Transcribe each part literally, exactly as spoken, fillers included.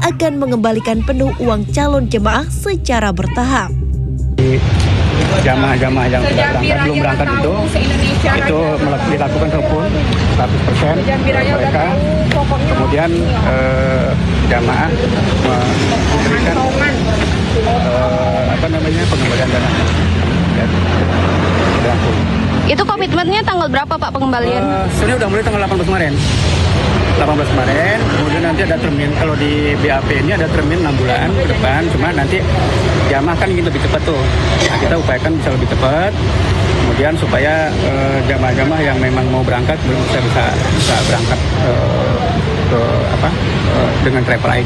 akan mengembalikan penuh uang calon jemaah secara bertahap. Jamaah-jamaah yang sudah berangkat, belum berangkat itu, itu dilakukan telepon seratus persen mereka, kemudian eh, jamaah memberikan eh, apa namanya pengembalian dana. Ya, itu komitmennya tanggal berapa Pak pengembalian? Uh, Sebenarnya udah mulai tanggal delapan belas kemarin. delapan belas kemarin, kemudian nanti ada termin, kalau di B A P ini ada termin enam bulan ke depan, cuma nanti jamaah kan ingin lebih cepat tuh. Nah, kita upayakan bisa lebih cepat, kemudian supaya uh, jamaah-jamaah yang memang mau berangkat bisa bisa, bisa berangkat uh, ke apa uh, dengan travel lain.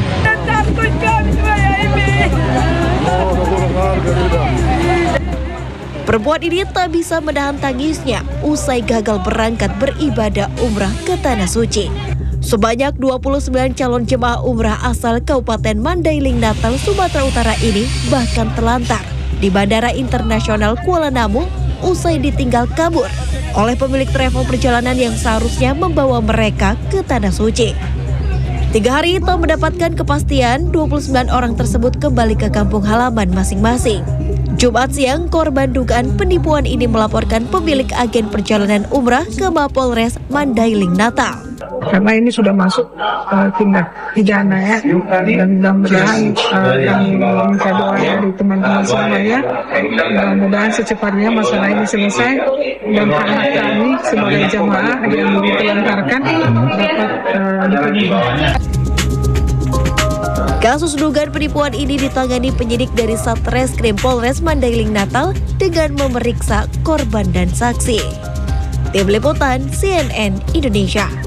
Perempuan ini tak bisa menahan tangisnya usai gagal berangkat beribadah umrah ke Tanah Suci. Sebanyak dua puluh sembilan calon jemaah umrah asal Kabupaten Mandailing Natal, Sumatera Utara ini bahkan terlantar di Bandara Internasional Kuala Namu usai ditinggal kabur oleh pemilik travel perjalanan yang seharusnya membawa mereka ke Tanah Suci. Tiga hari tak mendapatkan kepastian, dua puluh sembilan orang tersebut kembali ke kampung halaman masing-masing. Jumat siang, korban dugaan penipuan ini melaporkan pemilik agen perjalanan umrah ke Mapolres Mandailing Natal. Karena ini sudah masuk uh, tindak pidana ya, dan mudah-mudahan uh, kami meminta doa dari teman-teman semuanya, mudah-mudahan secepatnya masalah ini selesai dan hak kami sebagai jamaah yang ditelantarkan dapat uh, dipenuhi. Kasus dugaan penipuan ini ditangani penyidik dari Satreskrim Polres Mandailing Natal dengan memeriksa korban dan saksi. Tim Liputan C N N Indonesia.